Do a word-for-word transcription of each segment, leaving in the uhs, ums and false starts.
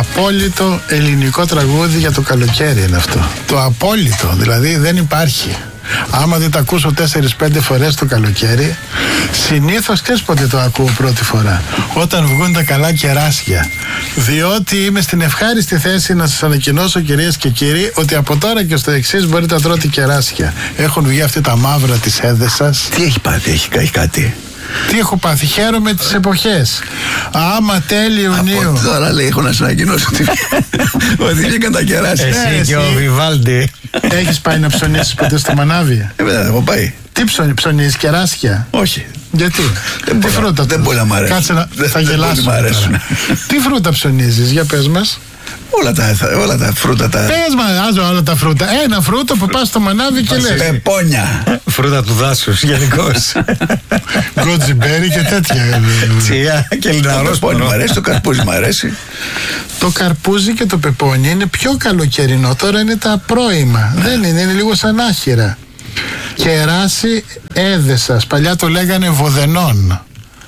απόλυτο ελληνικό τραγούδι για το καλοκαίρι είναι αυτό. Το απόλυτο, δηλαδή δεν υπάρχει. Άμα δεν τα ακούσω τέσσερις πέντε φορές το καλοκαίρι, συνήθως ξέρεις πότε το ακούω πρώτη φορά? Όταν βγουν τα καλά κεράσια. Διότι είμαι στην ευχάριστη θέση να σας ανακοινώσω, κυρίες και κύριοι, ότι από τώρα και στο εξής μπορείτε να τρώτε κεράσια. Έχουν βγει αυτή τα μαύρα της Έδεσας. Τι έχει πάθει, έχει κάνει κάτι? Τι έχω πάθει, χαίρομαι τις εποχές. Άμα τέλη Ιουνίου. Από τώρα λέει, έχω να σου ανακοινώσω ότι βγήκαν τα κεράσια. Εσύ και ο Βιβάλντι. Έχεις πάει να ψωνίσεις ποτέ στο Μανάβι? Ε, βέβαια, έχω πάει. Τι ψωνί, ψωνίζεις κεράσια? Όχι. Γιατί? Δεν Τι φρούτα? Δεν μπορεί να μ' αρέσει. Κάτσε να δεν, θα γελάσω. Τι φρούτα ψωνίζεις, για πες μας. Όλα τα, όλα τα φρούτα τα... Πες μας όλα τα φρούτα. Ένα φρούτο που πας στο Μανάβι και λες. Πεπόνια. Φρούτα του δάσους γενικώς. Γκοτζιμπέρι και τέτοια. Τσιά και λιναρός. Το πεπόνι μ' αρέσει, το καρπούζι μ' αρέσει. Το καρπούζι και το πεπόνι είναι πιο καλοκαιρινό. Τώρα είναι τα πρώιμα. Δεν είναι, είναι λίγο σαν άχυρα. Κεράσι Έδεσας. Παλιά το λέγανε Βοδενών.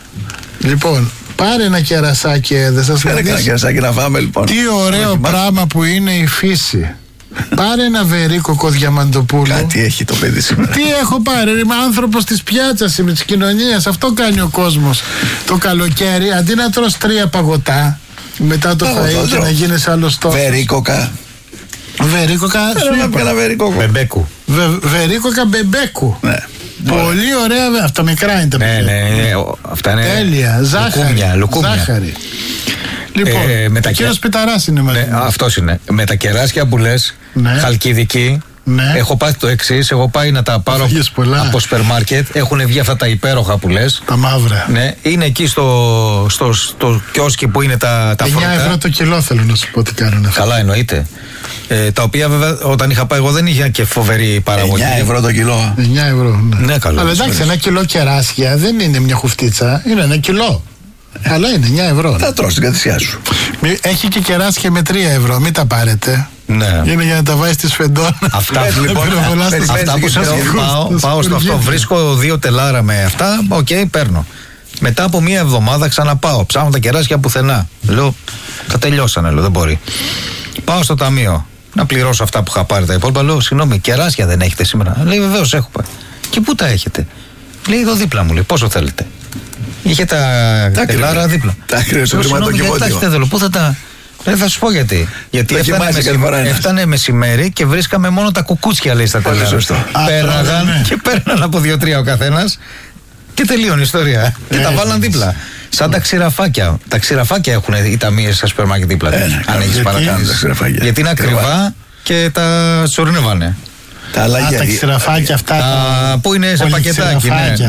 Λοιπόν, πάρε ένα κερασάκι Έδεσας. Πάρε ένα κερασάκι να φάμε λοιπόν. Τι ωραίο πράγμα που είναι η φύση. Πάρε ένα βερίκοκο Διαμαντοπούλου. Κάτι έχει το παιδί σήμερα. Τι έχω πάρει, είμαι άνθρωπος της πιάτσας, είμαι της κοινωνίας. Αυτό κάνει ο κόσμος. Το καλοκαίρι, αντί να τρως τρία παγωτά μετά το φαΐ και να γίνεις άλλος τόπος. Βερίκοκα. Βερίκοκα. Σου είπα ένα βερίκοκο. Μπεμπέκου. Βερίκοκα μπεμπέκου. Ναι. Πολύ ωραία, αυτά μικρά είναι τα ναι, ναι, ναι, αυτά είναι. Τέλεια, ζάχαρη. Λουκούμια, λουκούμια. Ζάχαρη. Λοιπόν, ε, με τα ο κύριος Πιταράς είναι μαζί. Ναι, αυτός είναι. Με τα κεράσια που λες, ναι. Χαλκιδική, ναι. Έχω πάθει το εξής. Έχω πάει να τα πάρω από σούπερ μάρκετ. Έχουν βγει αυτά τα υπέροχα που λες. Τα μαύρα. Ναι, είναι εκεί στο, στο, στο κιόσκι που είναι τα, τα φρούτα. εννιά ευρώ το κιλό θέλω να σου πω τι κάνουν αυτά. Καλά, εννοείται. Ε, τα οποία βέβαια όταν είχα πάει εγώ δεν είχε και φοβερή παραγωγή. εννιά ευρώ το κιλό. εννιά ευρώ, ναι. Ναι, καλό. Αλλά εντάξει, ένα κιλό κεράσια δεν είναι μια χουφτίτσα, είναι ένα κιλό. Αλλά είναι εννιά ευρώ. Θα τρως την κατησιά σου. Έχει και κεράσια με τρία ευρώ, μην τα πάρετε. Ναι. Είναι για να τα βάζεις στη σφεντόνα. Αυτά, λοιπόν, αυτά που σας πάω, πάω στο αυτό. Βρίσκω δύο τελάρα με αυτά. Οκ, okay, παίρνω. Μετά από μία εβδομάδα ξαναπάω. Ψάχνω τα κεράσια πουθενά. Λέω, τα τελειώσανε, λέω, δεν μπορεί. Πάω στο ταμείο να πληρώσω αυτά που είχα πάρει τα υπόλοιπα. Λέω, συγγνώμη, κεράσια δεν έχετε σήμερα? Λέει, βεβαίως έχω πάει. Και πού τα έχετε? Λέει, εδώ δίπλα μου, λέει, πόσο θέλετε? Είχε τα, τα τελάρα δίπλα. Τα άκρυα στο χρηματοκιβώτιο. Πού θα τα. Δεν θα σου πω γιατί. Γιατί έφτανε, μεσημέρι, έφτανε μεσημέρι και βρίσκαμε μόνο τα κουκούτσια, λέει, στα τελάρα. Πέρναγαν ναι. και παίρναν από δύο-τρία ο καθένας και τελείωνε η ιστορία. Και τα βάλαν δίπλα. Σαν τα ξηραφάκια. Τα ξηραφάκια έχουν οι ταμείες στα σούπερ μάρκετ δίπλα. Αν έχεις παρακάνει. Γιατί είναι ακριβά και τα σωρινεύανε. Τα αλλαγιά. Τα ξηραφάκια αυτά. Που είναι σε πακετάκι.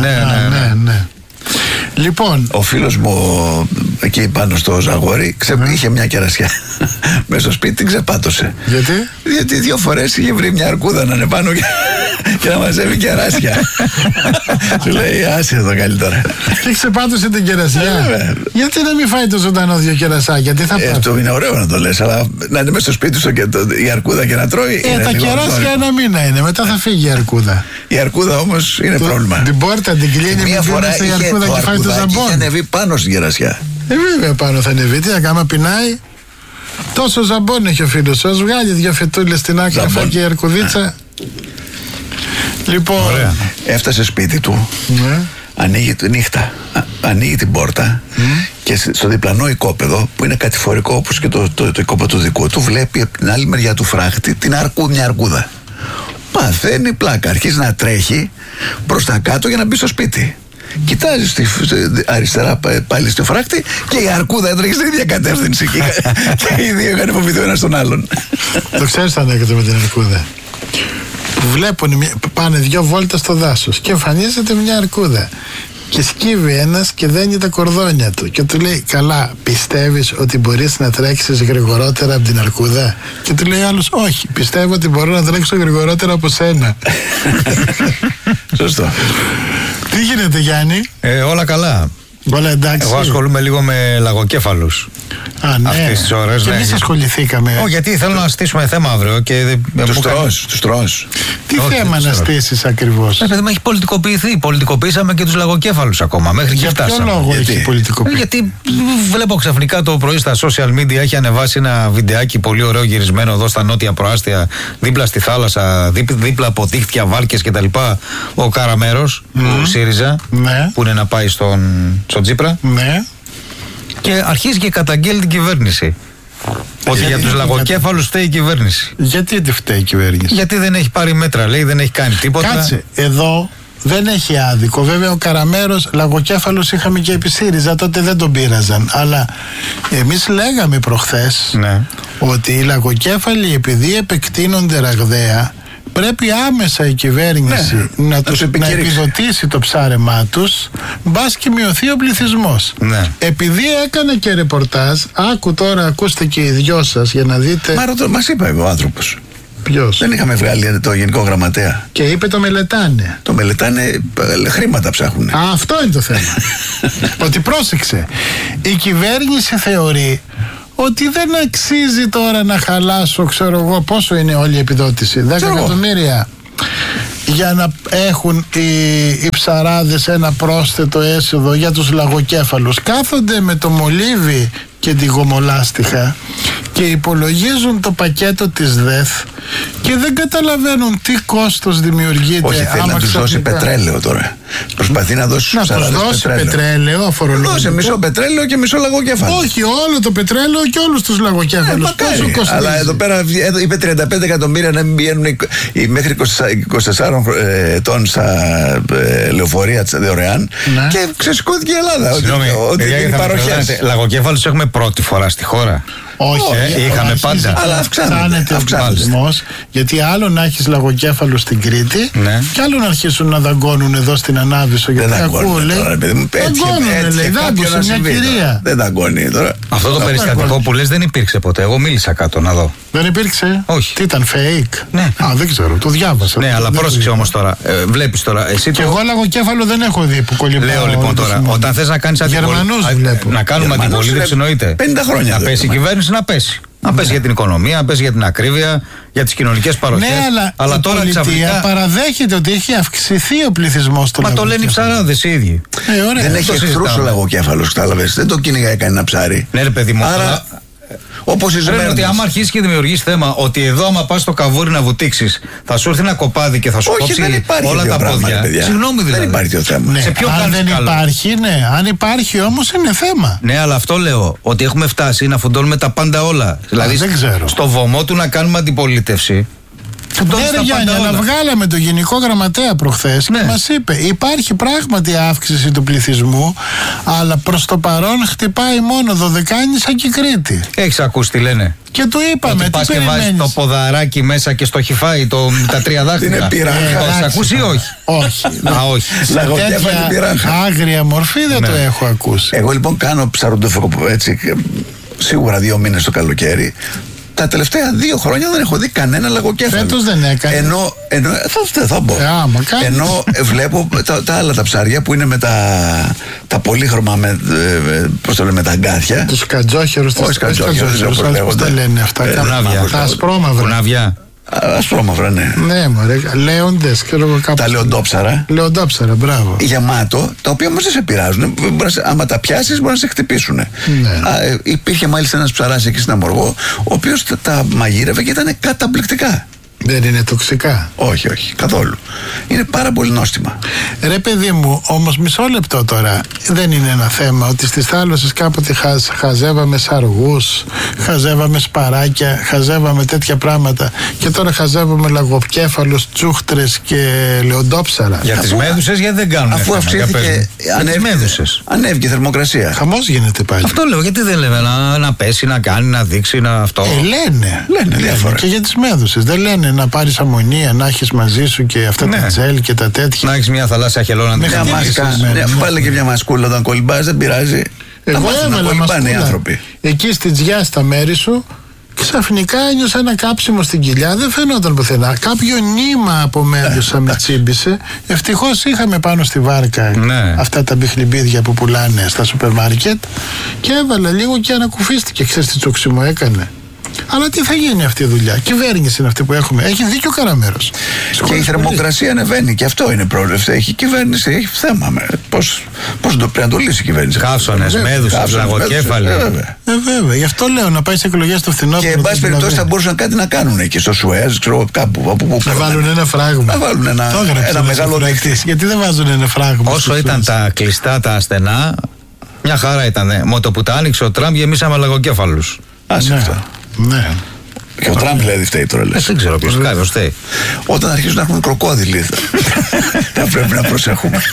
Ναι, ναι. Λοιπόν, ο φίλος μου εκεί πάνω στο Ζαγόρι ξε... mm. είχε μια κερασιά μέσα στο σπίτι, την ξεπάτωσε. Γιατί? Γιατί δύο φορές είχε βρει μια αρκούδα να είναι πάνω και, και να μαζεύει κεράσια. Του λέει, άσε εδώ καλύτερα. Και ξεπάτωσε την κερασιά. ε, Γιατί να μην φάει το ζωντανό δύο κερασάκια? Τι θα ε, αυτό είναι ωραίο να το λες, αλλά να είναι μέσα στο σπίτι σου και το, η αρκούδα και να τρώει. Ε, τα κεράσια ένα μήνα είναι, μετά θα φύγει η αρκούδα. Η αρκούδα όμως είναι το, πρόβλημα. Την πόρτα την κλείνει, μια φορά η αρκούδα και φάει το ζαμπόν. Είχε ανεβεί πάνω στην κερασιά. Ε, βέβαια πάνω θα ανεβεί. Τι να κάνουμε, πεινάει. Τόσο ζαμπόν έχει ο φίλος. Ας βγάλει δύο φετούλες στην άκρη, να φάει και η αρκουδίτσα. Λοιπόν, ωραία. Έφτασε σπίτι του. Ναι. Ανοίγει τη νύχτα. Ανοίγει την πόρτα mm. και στο διπλανό οικόπεδο που είναι κατηφορικό όπως και το, το, το οικόπεδο του δικού του, βλέπει από την άλλη μεριά του φράχτη την αρκού, μια αρκούδα. Παθαίνει πλάκα. Αρχίζει να τρέχει προς τα κάτω για να μπει στο σπίτι. Κοιτάζει στη, αριστερά πάλι στο φράχτη και η αρκούδα έτρεχε στην ίδια κατεύθυνση. Και, και οι δύο είχαν υποβηθεί ο ένας τον άλλον. Το ξέρεις τι ανέκατε με την αρκούδα? Που βλέπουν, πάνε δυο βόλτες στο δάσος και εμφανίζεται μια αρκούδα. Και σκύβει ένας και δένει τα κορδόνια του. Και του λέει, καλά, πιστεύεις ότι μπορείς να τρέξεις γρηγορότερα από την αρκούδα? Και του λέει άλλος, όχι, πιστεύω ότι μπορώ να τρέξω γρηγορότερα από σένα. Σωστό. Τι γίνεται, Γιάννη? Ε, όλα καλά. Όλα εντάξει. Εγώ ασχολούμαι λίγο με λαγοκέφαλους. Α, ναι. Αυτές τις ώρες. Και ναι. εμείς ασχοληθήκαμε. Όχι, γιατί θέλω να στήσουμε θέμα αύριο. Και... Τους τρως, τους τρως. Τι Όχι, θέμα να στήσεις ακριβώς? Ε, παιδί, έχει πολιτικοποιηθεί. Πολιτικοποιήσαμε και τους λαγοκέφαλους ακόμα. Μέχρι Για και ποιο φτάσαμε. λόγο Γιατί? έχει πολιτικοποιηθεί? Γιατί βλέπω ξαφνικά το πρωί στα social media έχει ανεβάσει ένα βιντεάκι πολύ ωραίο γυρισμένο εδώ στα νότια προάστια, δίπλα στη θάλασσα, δίπ, δίπλα από δίχτυα, βάρκες κτλ. Ο Καραμέρος, mm. του ΣΥΡΙΖΑ, ναι. που είναι να πάει στον, στον Τσίπρα. Ναι. Και αρχίζει και καταγγέλει την κυβέρνηση. Ότι Γιατί, για τους λαγοκέφαλους φταίει η κυβέρνηση. Γιατί τη φταίει η κυβέρνηση? Γιατί δεν έχει πάρει μέτρα, λέει, δεν έχει κάνει τίποτα. Κάτσε, εδώ δεν έχει άδικο. Βέβαια ο Καραμέρος λαγοκέφαλος είχαμε και επί ΣΥΡΙΖΑ, τότε δεν τον πείραζαν. Αλλά εμείς λέγαμε προχθές, ναι, ότι οι λαγοκέφαλοι, επειδή επεκτείνονται ραγδαία, πρέπει άμεσα η κυβέρνηση, ναι, να, τους, να επιδοτήσει το ψάρεμά τους, μπας και μειωθεί ο πληθυσμός. Ναι. Επειδή έκανε και ρεπορτάζ, άκου τώρα, ακούστε και οι δυο σας για να δείτε. Μα ρωτώ, μας είπε ο άνθρωπος. Ποιος? Δεν είχαμε βγάλει το Γενικό Γραμματέα. Και είπε το μελετάνε. Το μελετάνε, χρήματα ψάχνουν. Α, αυτό είναι το θέμα. Ότι πρόσεξε, η κυβέρνηση θεωρεί ότι δεν αξίζει τώρα να χαλάσω, ξέρω εγώ, πόσο είναι όλη η επιδότηση, δέκα εκατομμύρια, για να έχουν οι, οι ψαράδες ένα πρόσθετο έσοδο για τους λαγοκέφαλους. Κάθονται με το μολύβι και την γομολάστιχα και υπολογίζουν το πακέτο της ΔΕΘ και δεν καταλαβαίνουν τι κόστος δημιουργείται. Όχι, θέλει να τους δώσει πετρέλαιο τώρα. Προσπαθεί να δώσει στους ψαράδες πετρέλαιο. Να τους δώσει πετρέλαιο, αφορολογικό. Δώσε μισό πετρέλαιο και μισό λαγοκέφαλο. Όχι, όλο το πετρέλαιο και όλους τους λαγοκέφαλους. Ε, πόσο κοστίζει? Αλλά εδώ πέρα εδώ είπε τριάντα πέντε εκατομμύρια να μην πηγαίνουν μέχρι είκοσι τέσσερα ετών στα ε, λεωφορεία δωρεάν. Ναι. Και ξεσηκώθηκε η Ελλάδα. Συγγνώμη, ότι δεν είναι παροχές. Λαγοκέφαλους έχουμε πρώτη φορά στη χώρα. Όχι, ε, είχαμε πάντα. Αλλά αυξάνεται ο πληθυσμός. Γιατί άλλο να έχεις λαγοκέφαλο στην Κρήτη, ναι, και άλλο να αρχίσουν να δαγκώνουν εδώ στην Ανάβησο. Γιατί ακούω, λέει. Δαγκώνουν, λέει. Δάγκωσε μια κυρία. Δεν δαγκώνει τώρα. Αυτό το περιστατικό που λες δεν υπήρξε ποτέ. Εγώ μίλησα κάτω να δω. Δεν υπήρξε? Όχι. Τι ήταν, fake? Ναι. Α, δεν ξέρω, το διάβασα. Ναι, αλλά πρόσεξε όμως τώρα. Ε, βλέπεις τώρα. Εσύ και το... εγώ λαγοκέφαλο δεν έχω δει που κολυμπάω. Λέω λοιπόν τώρα, όταν θες να κάνεις αντιπολίτευση. Να κάνουμε αντιπολίτευση, εννοείται. πενήντα χρόνια. Να πέσει η κυβέρνηση, να πέσει. Να πέσει για την οικονομία, να πέσει για την ακρίβεια, για τις κοινωνικές παροχές. Ναι, αλλά, αλλά η τώρα πολιτεία ξαφνικά παραδέχεται ότι έχει αυξηθεί ο πληθυσμός του. Μα το λένε οι ψαράδες οι ίδιοι. Ε, ωραία. Δεν έχει εχθρούς ο λαγοκέφαλος, κατάλαβες. Δεν το κυνηγάει κανένα ψάρι. Ναι, ρε παιδί μου. Άρα, αλλά... όπως οι Πρέπει ότι άμα αρχίσει και δημιουργήσει θέμα ότι εδώ, άμα πας στο καβούρι να βουτήξεις, θα σου έρθει ένα κοπάδι και θα σου όχι, κόψει όλα τα πόδια. Συγγνώμη δηλαδή. Δεν υπάρχει το θέμα. Ναι, σε ποιο αν δεν καλό? υπάρχει, ναι. Αν υπάρχει όμως είναι θέμα. Ναι, αλλά αυτό λέω. Ότι έχουμε φτάσει να φουντώνουμε τα πάντα όλα. Δηλαδή, δεν ξέρω. Στο βωμό του να κάνουμε αντιπολίτευση. Ναι, ρε Γιάννη, αλλά βγάλαμε το Γενικό Γραμματέα προχθές, ναι, και μας είπε υπάρχει πράγματι αύξηση του πληθυσμού, αλλά προς το παρόν χτυπάει μόνο Δωδεκάνησα και Κρήτη. Έχεις ακούσει τι λένε? Και του είπαμε, ότι πας τι και βάζεις το ποδαράκι μέσα και στο χυφάει το, τα τρία δάχτυλα. Είναι πειράχα. Το έχεις ακούσει ή όχι? Όχι. Α, όχι. Σε τέτοια άγρια μορφή δεν ναι. το έχω ακούσει. Εγώ λοιπόν κάνω ψαροντοφοκοπό έτσι σίγουρα δύο μήνες το καλοκαίρι. Τα τελευταία δύο χρόνια δεν έχω δει κανένα λαγοκέφαλο. Φέτος δεν έκανε. Ενώ, ενώ θα, θα μπω. Ε, ενώ βλέπω τα, τα άλλα τα ψάρια που είναι με τα, τα πολύχρωμα, με, ε, πώς το λέμε, με τα αγκάθια. Τους κατζόχερους. Όχι κατζόχερους, πώς τα λένε αυτά. Ε, τα ασπρόμαυρα. Κουναβιά. Ασπρόμαυρα, ναι. Ναι, μωρέ. Λέοντες, ξέρω εγώ κάπου. Τα λεοντόψαρα. Λεοντόψαρα, μπράβο. Γεμάτο, τα οποία όμως δεν σε πειράζουν. Άμα τα πιάσεις, μπορεί να σε χτυπήσουν. Ναι. Α, ε, υπήρχε μάλιστα ένας ψαράς εκεί στην Αμοργό, ο οποίος τα, τα μαγείρευε και ήταν καταπληκτικά. Δεν είναι τοξικά? Όχι, όχι, καθόλου. Είναι πάρα πολύ νόστιμα. Ρε παιδί μου, όμως μισό λεπτό τώρα. Δεν είναι ένα θέμα ότι στις θάλασσες κάποτε χαζ, χαζεύαμε σαργούς, χαζεύαμε σπαράκια, χαζεύαμε τέτοια πράγματα και τώρα χαζεύαμε λαγοκέφαλους, τσούχτρες και λεοντόψαρα. Για τις μέδουσες γιατί δεν κάνουν? Αφού αυξήθηκε, ανέβηκε η θερμοκρασία. Χαμός γίνεται πάλι. Αυτό λέω, γιατί δεν λέμε να, να πέσει, να κάνει, να δείξει, να αυτό. Ε, λένε. Λένε, λένε και για τις μέδουσες. Δεν λένε να πάρεις αμμονία, να έχεις μαζί σου και αυτά ναι. τα τζέλ και τα τέτοια. Να έχεις μια θαλάσσια χελώνα. Μια μάσκα. Ναι, βάλε και μια μασκούλα όταν κολυμπάς, δεν πειράζει. Εγώ έβαλα μασκούλα. Οι άνθρωποι. Εκεί στη Τζιά στα μέρη σου, Ξαφνικά ένιωσα ένα κάψιμο στην κοιλιά, δεν φαινόταν πουθενά. Κάποιο νήμα από μέδουσα με τσίμπησε. Ευτυχώς είχαμε πάνω στη βάρκα ναι. αυτά τα μπιχλιμπίδια που πουλάνε στα σούπερ μάρκετ και έβαλα λίγο και ανακουφίστηκε. Ξέρεις τι τσοξιμο έκανε. Αλλά τι θα γίνει αυτή η δουλειά. Κυβέρνηση είναι αυτή που έχουμε. Έχει δίκιο ο Καραμέρος. Και η θερμοκρασία ανεβαίνει και αυτό είναι πρόβλημα. Έχει κυβέρνηση, έχει θέμα. Πώς το πρέπει να το λύσει η κυβέρνηση. Καύσονες, μέδουσες, λαγοκέφαλοι. Ε, βέβαια. Γι' αυτό λέω να πάει σε εκλογές στο φθινόπωρο. Και εν πάση περιπτώσει θα μπορούσαν κάτι να κάνουν εκεί στο Σουέζ, ξέρω κάπου. Να βάλουν ένα φράγμα. Να βάλουν ένα, ένα μεγάλο δίκτυο. Γιατί δεν βάζουν ένα φράγμα. Όσο ήταν τα κλειστά, τα ασθενά, μια χαρά ήταν. Με το που τα άνοιξε ο Τραμπ γεμίσαμε λαγοκέφαλους. Άσε αυτά. Ναι. Και ο Τραμπ δηλαδή φταίει τώρα, λες. Δεν ξέρω ποιος κάποιος φταίει. Όταν αρχίζουν να έχουν κροκόδιλοι θα πρέπει να προσέχουμε.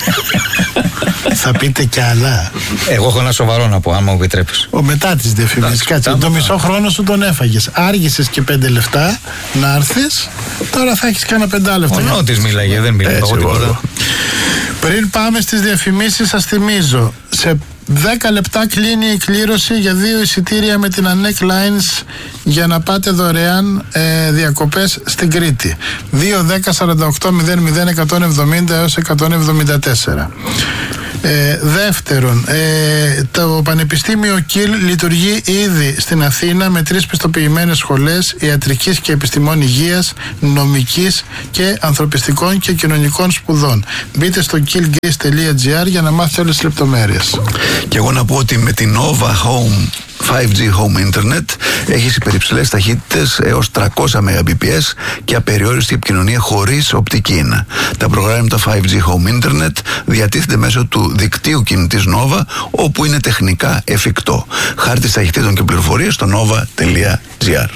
Θα πείτε κι άλλα. Εγώ έχω ένα σοβαρό να πω, αν μου επιτρέπεις. Ο μετά τις διαφημίσεις. Κάτσε, το μισό χρόνο σου τον έφαγες. Άργησες και πέντε λεφτά να έρθεις. Τώρα θα έχεις κάνα πεντάλεπτο. Ο Νότης μίλαγε, δεν μίλαγε τίποτα. Πριν πάμε στις διαφημίσεις, σας θυμίζω. Σε δέκα λεπτά κλείνει η κλήρωση για δύο εισιτήρια με την Anec Lines για να πάτε δωρεάν ε, διακοπές στην Κρήτη. δύο δέκα σαράντα οκτώ μηδέν μηδέν εκατόν εβδομήντα έως εκατόν εβδομήντα τέσσερα. Ε, δεύτερον, ε, το Πανεπιστήμιο Κιλ λειτουργεί ήδη στην Αθήνα με τρεις πιστοποιημένες σχολές ιατρικής και επιστημών υγείας, νομικής και ανθρωπιστικών και κοινωνικών σπουδών. Μπείτε στο κιλ γκρις τελεία τζι άρ για να μάθετε όλες τις λεπτομέρειες. Και εγώ να πω ότι με την Nova Home φάιβ τζι Home Internet έχεις υπερυψηλές ταχύτητες έως τριακόσια Mbps και απεριόριστη επικοινωνία χωρίς οπτική ίνα. Τα προγράμματα φάιβ τζι Home Internet διατίθενται μέσω του δικτύου κινητής Nova, όπου είναι τεχνικά εφικτό. Χάρτης ταχυτήτων και πληροφορίες στο nova τελεία τζι άρ.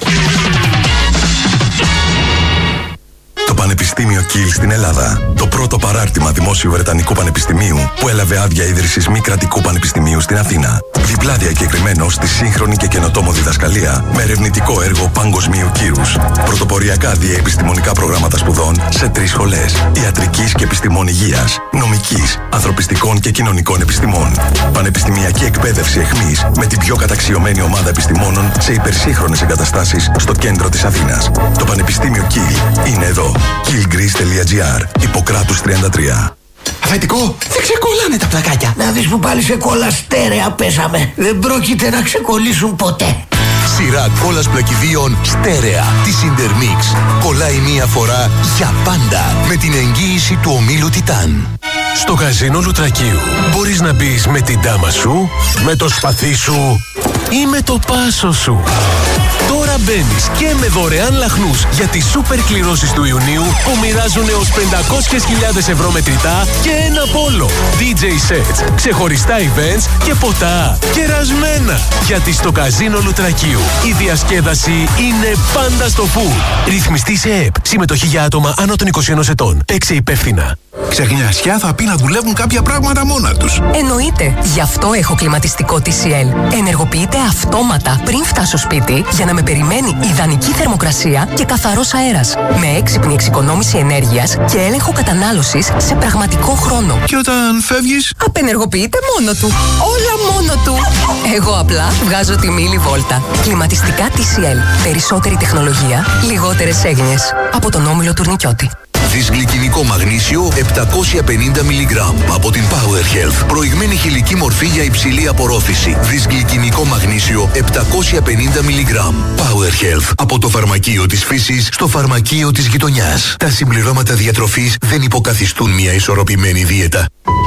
Το Πανεπιστήμιο Κιλ στην Ελλάδα. Το πρώτο παράρτημα Δημόσιου Βρετανικού Πανεπιστημίου που έλαβε άδεια ίδρυσης μη κρατικού πανεπιστημίου στην Αθήνα. Διπλά διακεκριμένο στη σύγχρονη και καινοτόμο διδασκαλία με ερευνητικό έργο παγκοσμίου κύρους. Πρωτοποριακά διεπιστημονικά προγράμματα σπουδών σε τρεις σχολές. Ιατρικής και επιστημών υγείας, νομικής, ανθρωπιστικών και κοινωνικών επιστημών. Πανεπιστημιακή εκπαίδευση εχμής με την πιο καταξιωμένη ομάδα επιστημόνων σε υπερσύγχρονες εγκαταστάσεις στο κέντρο της Αθήνας. Το Πανεπιστήμιο Κιλ είναι εδώ. κιλ γκρις τελεία τζι άρ, Ιπποκράτους τριάντα τρία. Αφεντικό, δεν ξεκολλάνε τα πλακάκια. Να δεις που πάλι σε κόλλα στέρεα πέσαμε. Δεν πρόκειται να ξεκολλήσουν ποτέ. Σειρά κόλλας πλακιδίων στέρεα της Intermix. Κολλάει μία φορά για πάντα με την εγγύηση του ομίλου Τιτάν. Στο καζίνο Λουτρακίου μπορείς να μπεις με την τάμα σου, με το σπαθί σου ή με το πάσο σου. Τώρα μπαίνεις και με δωρεάν λαχνούς για τις σούπερ κληρώσεις του Ιουνίου που μοιράζουν έως πεντακόσιες χιλιάδες ευρώ μετρητά και ένα πόλο, ντι τζέι sets, ξεχωριστά events και ποτά κερασμένα. Γιατί στο καζίνο Λουτρακίου η διασκέδαση είναι πάντα στο food. Ρυθμιστή σε ΕΠ. Συμμετοχή για άτομα άνω των είκοσι ενός ετών. Παίξε υπεύθυνα. Ξεχνιασιά θα πει να δουλεύουν κάποια πράγματα μόνα τους. Εννοείται. Γι' αυτό έχω κλιματιστικό τι σι ελ. Ενεργοποιείται αυτόματα πριν φτάσω σπίτι για να με περιμένει ιδανική θερμοκρασία και καθαρός αέρας. Με έξυπνη εξοικονόμηση ενέργειας και έλεγχο κατανάλωσης σε πραγματικό χρόνο. Και όταν φεύγεις, απενεργοποιείται μόνο του. Όλα μόνο του. Εγώ απλά βγάζω τη μίλη βόλτα. Κλιματιστικά τι σι ελ. Περισσότερη τεχνολογία, λιγότερες έγνοιες. Από τον όμιλο Τουρνικιώτη. Δυσγλυκινικό μαγνήσιο επτακόσια πενήντα μιλιγκράμμ από την Power Health. Προηγμένη χηλική μορφή για υψηλή απορρόφηση. Δυσγλυκινικό μαγνήσιο επτακόσια πενήντα μιλιγκράμμ. Power Health. Από το φαρμακείο της φύσης στο φαρμακείο της γειτονιάς. Τα συμπληρώματα διατροφής δεν υποκαθιστούν μια ισορροπημένη δίαιτα.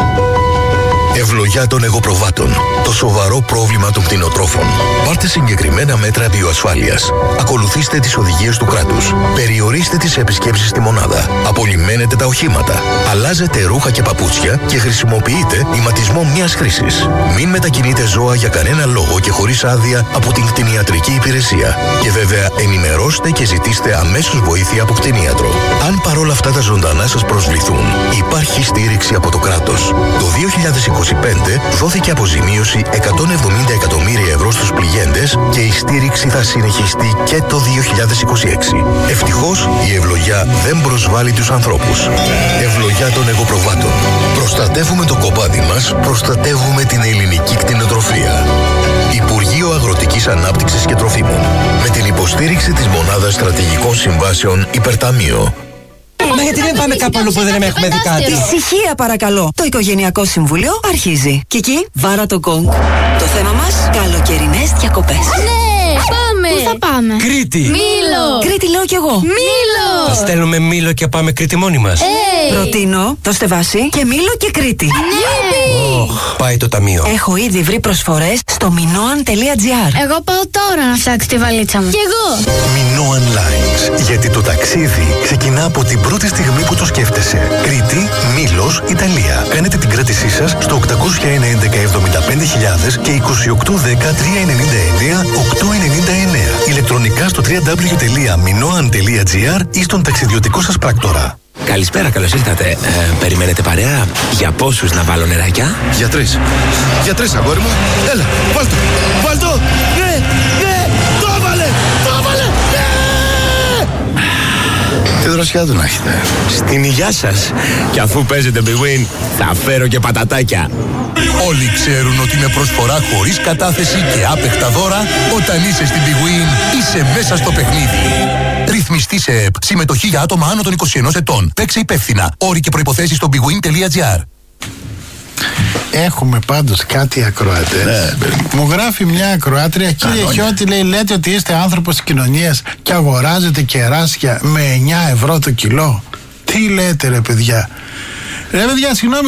Ευλογιά των εγωπροβάτων. Το σοβαρό πρόβλημα των κτηνοτρόφων. Πάρτε συγκεκριμένα μέτρα βιοασφάλειας. Ακολουθήστε τις οδηγίες του κράτους. Περιορίστε τις επισκέψεις στη μονάδα. Απολυμμένετε τα οχήματα. Αλλάζετε ρούχα και παπούτσια και χρησιμοποιείτε ηματισμό μιας χρήσης. Μην μετακινείτε ζώα για κανένα λόγο και χωρίς άδεια από την κτηνιατρική υπηρεσία. Και βέβαια ενημερώστε και ζητήστε αμέσως βοήθεια από κτηνίατρο. Αν παρόλα αυτά τα ζωντανά σας προσβληθούν, υπάρχει στήριξη από το κράτος. Το δύο χιλιάδες είκοσι πέντε δόθηκε αποζημίωση εκατόν εβδομήντα εκατομμύρια ευρώ στους πληγέντες και η στήριξη θα συνεχιστεί και το δύο χιλιάδες είκοσι έξι. Ευτυχώς η ευλογιά δεν προσβάλλει τους ανθρώπους. Ευλογιά των εγωπροβάτων. Προστατεύουμε το κοπάδι μας, προστατεύουμε την ελληνική κτηνοτροφία. Υπουργείο Αγροτικής Ανάπτυξης και Τροφίμων. Με την Στήριξη της Μονάδας Στρατηγικών Συμβάσεων Υπερταμείο. Μα γιατί δεν πάμε κάπου αλλού που δεν έχουμε δει κάτι? Ησυχία παρακαλώ. Το Οικογενειακό Συμβούλιο αρχίζει. Κική, βάρα το γκονγκ. Το θέμα μας, καλοκαιρινές διακοπές. Ναι, πάμε. Πού θα πάμε? Κρήτη. Μήλο. Κρήτη λέω κι εγώ. Μήλο. Θα στέλνουμε Μήλο και πάμε Κρήτη μόνοι μας. Hey. Προτείνω το Στεβάσι και Μήλο και Κρήτη. Ναι. Oh, πάει το ταμείο. Έχω ήδη βρει προσφορές στο minoan τελεία gr. Εγώ πάω τώρα να φτιάξω τη βαλίτσα μου. Κι εγώ. Minoan Lines. Γιατί το ταξίδι ξεκινά από την πρώτη στιγμή που το σκέφτεσαι. Κρήτη, Μήλος, Ιταλία. Κάνετε την κράτησή σας στο οκτακόσια ένα έντεκα εβδομήντα πέντε χιλιάδες και είκοσι οκτώ δέκα τριακόσια ενενήντα εννέα οκτακόσια ενενήντα εννέα. Ηλεκτρονικά στο double-u double-u double-u τελεία minoan τελεία gr ή στον ταξιδιωτικό σας πράκτορα. Καλησπέρα, καλώς ήρθατε. Ε, περιμένετε παρέα? Για πόσους να βάλω νεράκια? Για τρεις. Για τρεις, αγόρι μου. Έλα, βάλ' το. Βάλ' το. Ναι, ναι, το έβαλε, το έβαλε. Ναι! Τι δροσιά του να έχετε. Στην υγειά σας. Και αφού παίζετε Big Win, θα φέρω και πατατάκια. Όλοι ξέρουν ότι με προσφορά χωρίς κατάθεση και άπεχτα δώρα, όταν είσαι στην Big Win, είσαι μέσα στο παιχνίδι. Ρυθμιστή σε ΕΠ. Συμμετοχή για άτομα άνω των είκοσι ενός ετών. Παίξε υπεύθυνα. Όροι και προϋποθέσεις στο bigwin τελεία gr. Έχουμε πάντως κάτι ακροατές. Ναι. Μου γράφει μια ακροάτρια, κύριε Χιώτη, λέει, λέτε ότι είστε άνθρωπος της κοινωνίας και αγοράζετε κεράσια με εννιά ευρώ το κιλό. Τι λέτε ρε παιδιά? Ρε παιδιά, συγγνώμη,